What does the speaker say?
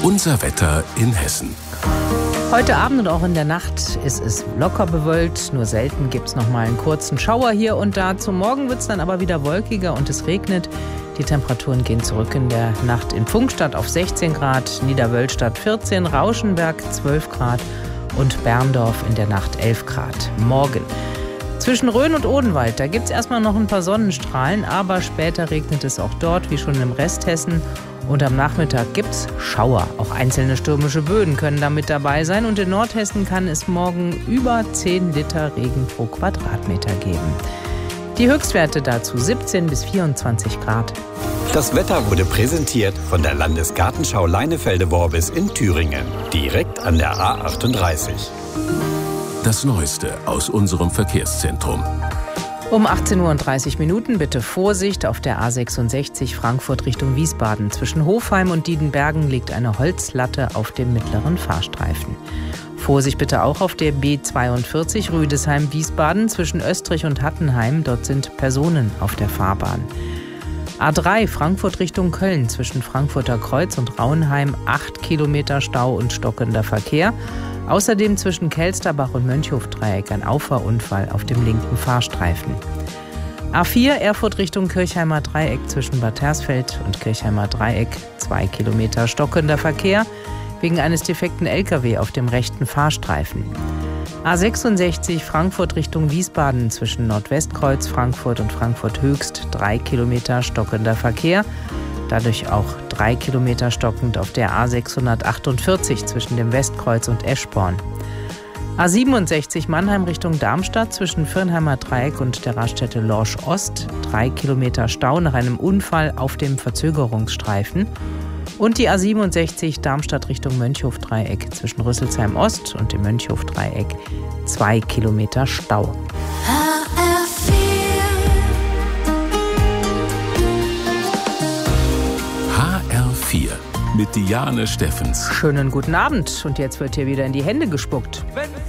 Unser Wetter in Hessen. Heute Abend und auch in der Nacht ist es locker bewölkt. Nur selten gibt es noch mal einen kurzen Schauer hier und da. Zum Morgen wird es dann aber wieder wolkiger und es regnet. Die Temperaturen gehen zurück in der Nacht in Pfungstadt auf 16 Grad, Niederwölstadt 14, Rauschenberg 12 Grad und Berndorf in der Nacht 11 Grad. Morgen. Zwischen Rhön und Odenwald, da gibt es erstmal noch ein paar Sonnenstrahlen, aber später regnet es auch dort, wie schon im Rest Hessen. Und am Nachmittag gibt es Schauer. Auch einzelne stürmische Böen können da mit dabei sein. Und in Nordhessen kann es morgen über 10 Liter Regen pro Quadratmeter geben. Die Höchstwerte dazu 17 bis 24 Grad. Das Wetter wurde präsentiert von der Landesgartenschau Leinefelde-Worbis in Thüringen. Direkt an der A38. Das Neueste aus unserem Verkehrszentrum. Um 18:30 Uhr bitte Vorsicht auf der A66 Frankfurt Richtung Wiesbaden. Zwischen Hofheim und Diedenbergen liegt eine Holzlatte auf dem mittleren Fahrstreifen. Vorsicht bitte auch auf der B42 Rüdesheim-Wiesbaden zwischen Österreich und Hattenheim. Dort sind Personen auf der Fahrbahn. A3 Frankfurt Richtung Köln zwischen Frankfurter Kreuz und Rauenheim 8 Kilometer Stau und stockender Verkehr. Außerdem zwischen Kelsterbach und Mönchhofdreieck ein Auffahrunfall auf dem linken Fahrstreifen. A4 Erfurt Richtung Kirchheimer Dreieck zwischen Bad Hersfeld und Kirchheimer Dreieck 2 Kilometer stockender Verkehr wegen eines defekten LKW auf dem rechten Fahrstreifen. A66 Frankfurt Richtung Wiesbaden zwischen Nordwestkreuz Frankfurt und Frankfurt Höchst 3 Kilometer stockender Verkehr. Dadurch auch 3 Kilometer stockend auf der A648 zwischen dem Westkreuz und Eschborn. A67 Mannheim Richtung Darmstadt zwischen Firnheimer Dreieck und der Raststätte Lorsch Ost 3 Kilometer Stau nach einem Unfall auf dem Verzögerungsstreifen. Und die A67 Darmstadt Richtung Mönchhofdreieck zwischen Rüsselsheim Ost und dem Mönchhofdreieck 2 Kilometer Stau. HR4 mit Diane Steffens. Schönen guten Abend und jetzt wird hier wieder in die Hände gespuckt. Wenn